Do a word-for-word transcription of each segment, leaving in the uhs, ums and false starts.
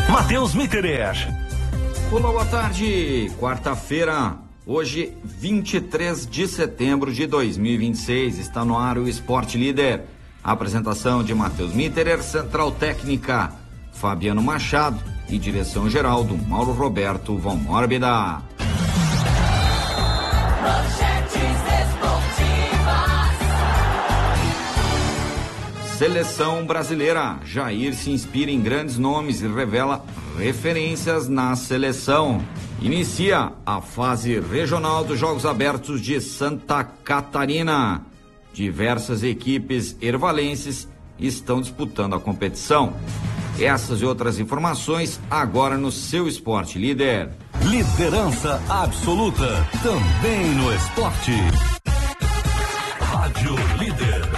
Matheus Mitterer. Olá, boa tarde. Quarta-feira, hoje, vinte e três de setembro de dois mil e vinte e seis. Está no ar o Esporte Líder. Apresentação de Matheus Mitterer, Central Técnica Fabiano Machado e direção geral do Mauro Roberto Von Mórbida. Seleção brasileira. Jair se inspira em grandes nomes e revela referências na seleção. Inicia a fase regional dos Jogos Abertos de Santa Catarina. Diversas equipes ervalenses estão disputando a competição. Essas e outras informações agora no seu Esporte Líder. Liderança absoluta também no esporte. Rádio Líder.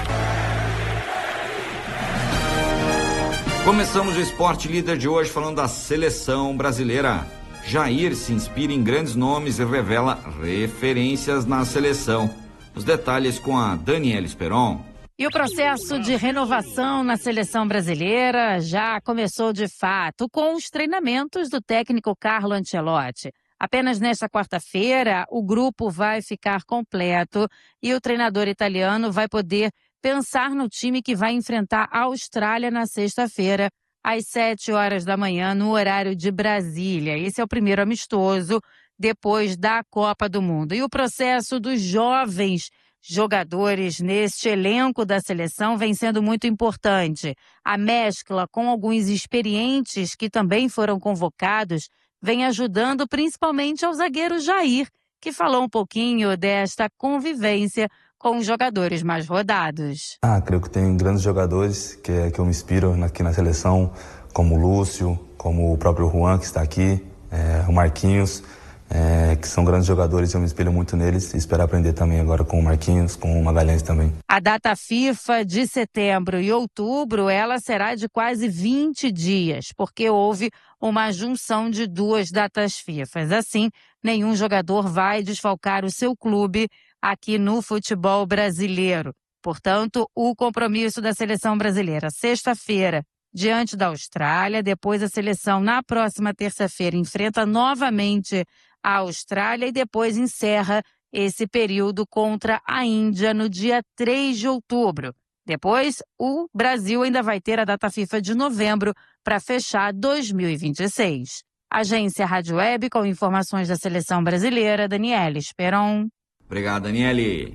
Começamos o Esporte Líder de hoje falando da seleção brasileira. Jair se inspira em grandes nomes e revela referências na seleção. Os detalhes com a Daniela Esperon. E o processo de renovação na seleção brasileira já começou de fato com os treinamentos do técnico Carlo Ancelotti. Apenas nesta quarta-feira, o grupo vai ficar completo e o treinador italiano vai poder pensar no time que vai enfrentar a Austrália na sexta-feira, às sete horas da manhã, no horário de Brasília. Esse é o primeiro amistoso depois da Copa do Mundo. E o processo dos jovens jogadores neste elenco da seleção vem sendo muito importante. A mescla com alguns experientes que também foram convocados vem ajudando principalmente ao zagueiro Jair, que falou um pouquinho desta convivência com os jogadores mais rodados. Ah, creio que tem grandes jogadores que, que eu me inspiro aqui na seleção, como o Lúcio, como o próprio Juan, que está aqui, é, o Marquinhos, é, que são grandes jogadores, eu me espelho muito neles e espero aprender também agora com o Marquinhos, com o Magalhães também. A data FIFA de setembro e outubro, ela será de quase vinte dias, porque houve uma junção de duas datas FIFA. Assim, nenhum jogador vai desfalcar o seu clube aqui no futebol brasileiro. Portanto, o compromisso da seleção brasileira, sexta-feira, diante da Austrália. Depois a seleção, na próxima terça-feira, enfrenta novamente a Austrália e depois encerra esse período contra a Índia no dia três de outubro. Depois, o Brasil ainda vai ter a data FIFA de novembro para fechar dois mil e vinte e seis. Agência Rádio Web com informações da seleção brasileira, Daniela Esperon. Obrigado, Daniele.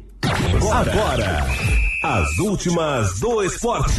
Agora, as últimas do esporte.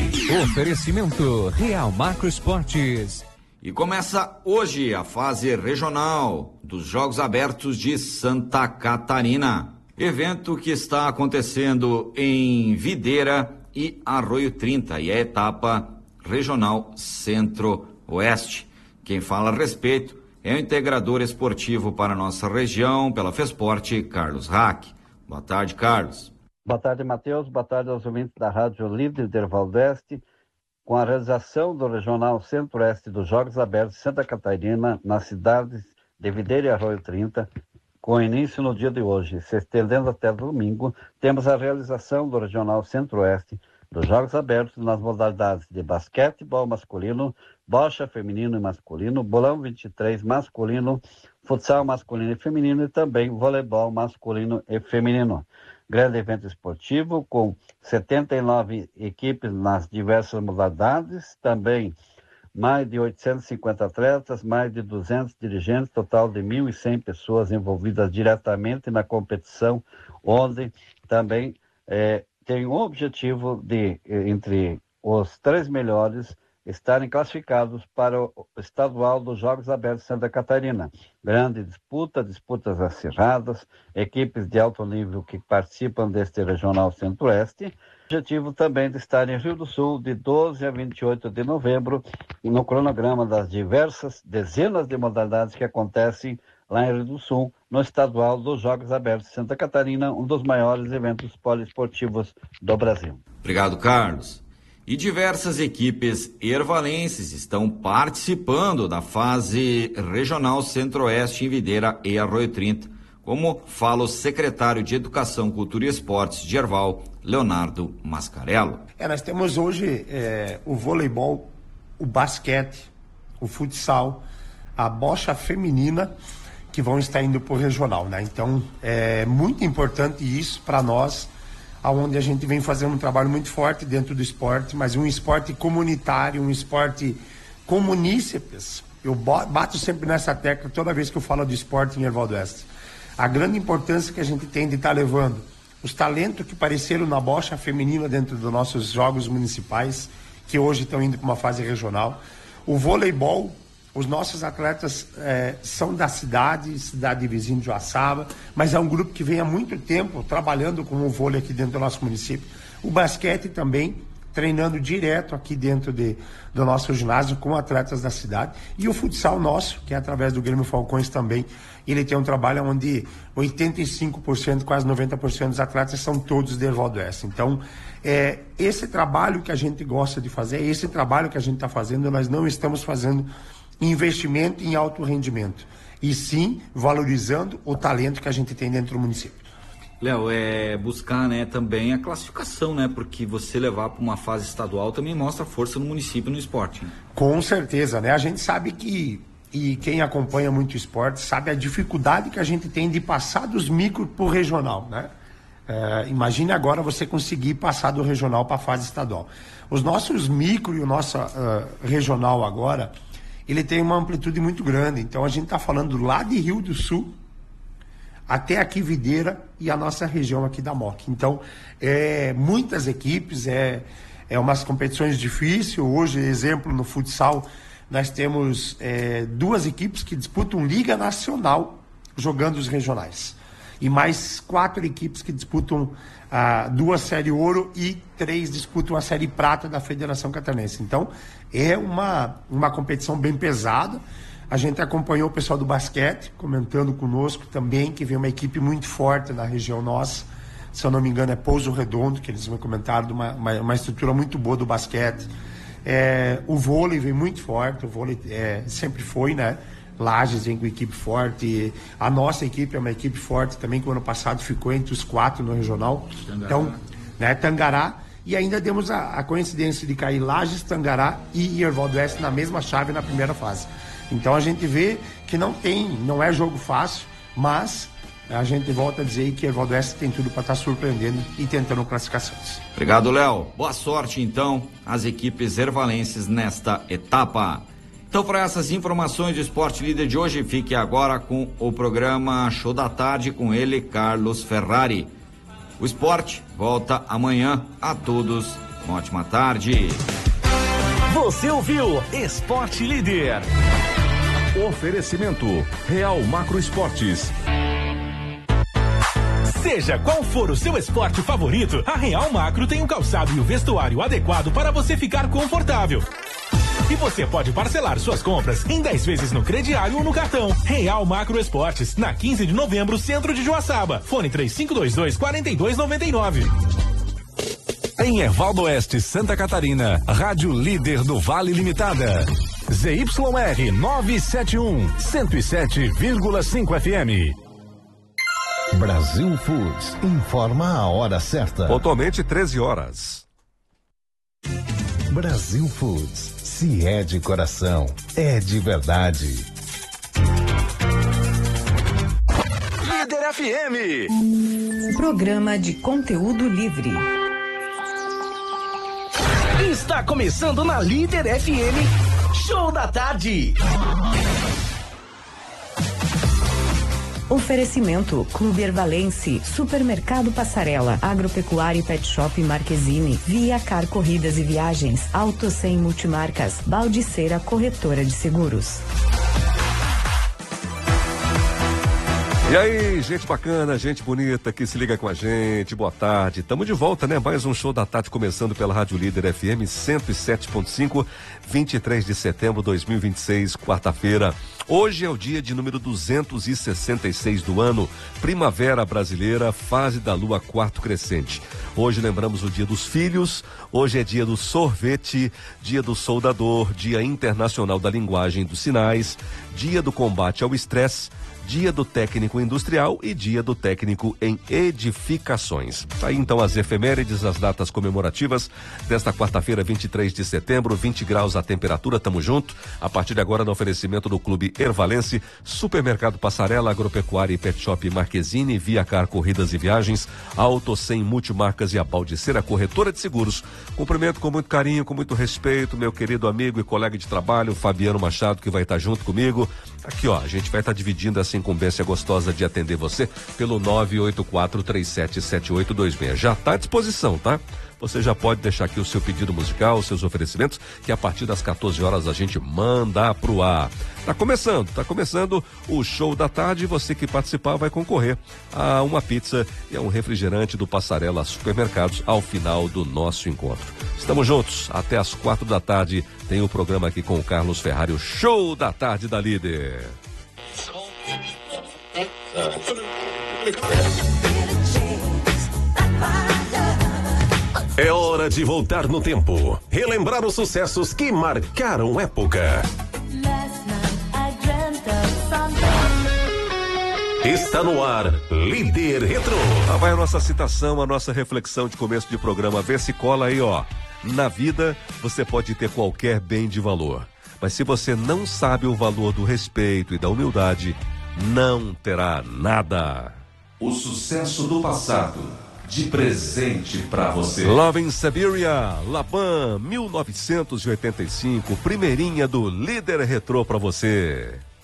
Oferecimento Real Macro Esportes. E começa hoje a fase regional dos Jogos Abertos de Santa Catarina. Evento que está acontecendo em Videira e Arroio trinta e é a etapa regional Centro-Oeste. Quem fala a respeito é o integrador esportivo para a nossa região, pela Fesporte, Carlos Hack. Boa tarde, Carlos. Boa tarde, Matheus. Boa tarde aos ouvintes da Rádio Líder de Valdeste. Com a realização do Regional Centro-Oeste dos Jogos Abertos de Santa Catarina, nas cidades de Videira e Arroio trinta, com início no dia de hoje, se estendendo até domingo, temos a realização do Regional Centro-Oeste dos Jogos Abertos nas modalidades de basquetebol masculino, bocha feminino e masculino, bolão vinte e três masculino, futsal masculino e feminino e também voleibol masculino e feminino. Grande evento esportivo com setenta e nove equipes nas diversas modalidades, também mais de oitocentos e cinquenta atletas, mais de duzentos dirigentes, total de mil e cem pessoas envolvidas diretamente na competição, onde também é, tem o objetivo de, entre os três melhores, estarem classificados para o estadual dos Jogos Abertos de Santa Catarina. Grande disputa, disputas acirradas, equipes de alto nível que participam deste Regional Centro-Oeste. Objetivo também de estar em Rio do Sul de doze a vinte e oito de novembro, no cronograma das diversas dezenas de modalidades que acontecem lá em Rio do Sul, no estadual dos Jogos Abertos de Santa Catarina, um dos maiores eventos poliesportivos do Brasil. Obrigado, Carlos. E diversas equipes ervalenses estão participando da fase regional Centro-Oeste em Videira e Arroio trinta, como fala o secretário de Educação, Cultura e Esportes de Erval, Leonardo Mascarello. É, nós temos hoje é, o voleibol, o basquete, o futsal, a bocha feminina, que vão estar indo para o regional, né? Então, é muito importante isso para nós, onde a gente vem fazendo um trabalho muito forte dentro do esporte, mas um esporte comunitário, um esporte com munícipes. Eu bato sempre nessa tecla toda vez que eu falo do esporte em Erval do Oeste. A grande importância que a gente tem de estar levando os talentos que apareceram na bocha feminina dentro dos nossos jogos municipais, que hoje estão indo para uma fase regional. O voleibol, os nossos atletas é, são da cidade, cidade vizinha de Joaçaba, mas é um grupo que vem há muito tempo trabalhando com o vôlei aqui dentro do nosso município. O basquete também, treinando direto aqui dentro de, do nosso ginásio com atletas da cidade. E o futsal nosso, que é através do Grêmio Falcões também, ele tem um trabalho onde oitenta e cinco por cento, quase noventa por cento dos atletas são todos de Erval do Oeste. Então, é, esse trabalho que a gente gosta de fazer, esse trabalho que a gente está fazendo, nós não estamos fazendo investimento em alto rendimento, e sim valorizando o talento que a gente tem dentro do município. Léo, é buscar, né, também a classificação, né, porque você levar para uma fase estadual também mostra força no município no esporte. Né? Com certeza, né? A gente sabe que, e quem acompanha muito o esporte sabe a dificuldade que a gente tem de passar dos micro para o regional, né? É, imagine agora você conseguir passar do regional para a fase estadual. Os nossos micro e o nosso uh, regional agora, ele tem uma amplitude muito grande. Então a gente está falando lá de Rio do Sul até aqui Videira e a nossa região aqui da M O C. Então, é, muitas equipes, é, é umas competições difíceis. Hoje, exemplo, no futsal, nós temos é, duas equipes que disputam Liga Nacional jogando os regionais. E mais quatro equipes que disputam ah, duas Série Ouro e três disputam a Série Prata da Federação Catarinense. Então, é uma, uma competição bem pesada. A gente acompanhou o pessoal do basquete, comentando conosco também, que vem uma equipe muito forte na região nossa. Se eu não me engano, é Pouso Redondo, que eles me comentaram, de uma, uma, uma estrutura muito boa do basquete. É, o vôlei vem muito forte, o vôlei é, sempre foi, né? Lages vem com equipe forte. A nossa equipe é uma equipe forte também, que o ano passado ficou entre os quatro no regional. Tangará. Então, né, Tangará. E ainda demos a, a coincidência de cair Lages, Tangará e Erval do Oeste na mesma chave na primeira fase. Então a gente vê que não tem, não é jogo fácil, mas a gente volta a dizer que Erval do Oeste tem tudo para estar surpreendendo e tentando classificações. Obrigado, Léo. Boa sorte, então, às equipes ervalenses nesta etapa. Então, para essas informações do Esporte Líder de hoje, fique agora com o programa Show da Tarde com ele, Carlos Ferrari. O esporte volta amanhã. A todos, uma ótima tarde. Você ouviu Esporte Líder. Oferecimento Real Macro Esportes. Seja qual for o seu esporte favorito, a Real Macro tem o calçado e o vestuário adequado para você ficar confortável. E você pode parcelar suas compras em dez vezes no crediário ou no cartão. Real Macro Esportes, na quinze de novembro, centro de Joaçaba. Fone três cinco dois dois, quatro dois nove nove. Em Erval do Oeste, Santa Catarina, Rádio Líder do Vale Limitada. Z Y R novecentos e setenta e um, cento e sete vírgula cinco F M. Brasil Foods informa a hora certa. Pontualmente treze horas. Brasil Foods, se é de coração, é de verdade. Líder F M. Programa de conteúdo livre. Está começando na Líder F M, Show da Tarde. Oferecimento Clube Ervalense, Supermercado Passarela, Agropecuária e Pet Shop Marquezine, Via Car Corridas e Viagens, Auto Sem Multimarcas, Baldiceira Corretora de Seguros. E aí, gente bacana, gente bonita que se liga com a gente, boa tarde, tamo de volta, né? Mais um Show da Tarde começando pela Rádio Líder F M cento e sete ponto cinco, vinte e três de setembro de dois mil e vinte e seis, quarta-feira. Hoje é o dia de número duzentos e sessenta e seis do ano, primavera brasileira, fase da lua quarto crescente. Hoje lembramos o dia dos filhos, hoje é dia do sorvete, dia do soldador, dia internacional da linguagem dos sinais, dia do combate ao estresse, dia do técnico industrial e dia do técnico em edificações. Aí então as efemérides, as datas comemorativas desta quarta-feira, vinte e três de setembro, vinte graus a temperatura, tamo junto. A partir de agora no oferecimento do Clube Ervalense, Supermercado Passarela, Agropecuária e Pet Shop Marquezine, Viacar Corridas e Viagens, Auto cem Multimarcas e a Baldiceira Corretora de Seguros. Cumprimento com muito carinho, com muito respeito, meu querido amigo e colega de trabalho, Fabiano Machado, que vai estar junto comigo. Aqui ó, a gente vai estar dividindo essa incumbência gostosa de atender você pelo nove oito quatro, três sete sete oito dois seis. Já está à disposição, tá? Você já pode deixar aqui o seu pedido musical, seus oferecimentos, que a partir das quatorze horas a gente manda pro ar. Tá começando, tá começando o show da tarde e você que participar vai concorrer a uma pizza e a um refrigerante do Passarela Supermercados ao final do nosso encontro. Estamos juntos, até as quatro da tarde tem o programa aqui com o Carlos Ferrari, o show da tarde da Líder. É hora de voltar no tempo, relembrar os sucessos que marcaram época. Está no ar, Líder Retro. Lá vai a nossa citação, a nossa reflexão de começo de programa. Vê se cola aí, ó. Na vida, você pode ter qualquer bem de valor, mas se você não sabe o valor do respeito e da humildade, não terá nada. O sucesso do passado, de presente pra você. Love in Siberia, Laban, mil novecentos e oitenta e cinco, primeirinha do Líder Retrô pra você.